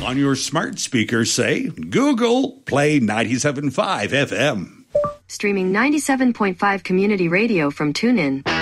On your smart speaker, say, Google, play 97.5 FM. Streaming 97.5 community radio from TuneIn.